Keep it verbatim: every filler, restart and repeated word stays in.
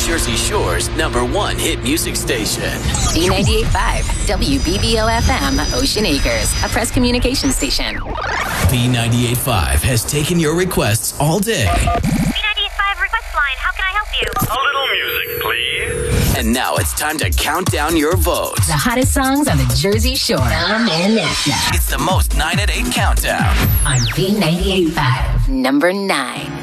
Jersey Shore's number one hit music station. B ninety-eight point five, W B B O F M, Ocean Acres, a press communication station. B ninety-eight point five has taken your requests all day. B ninety-eight point five request line, how can I help you? A little music, please. And now it's time to count down your votes. The hottest songs on the Jersey Shore. Tom and Nessa. It's the most nine at eight countdown. On B ninety-eight point five, number nine.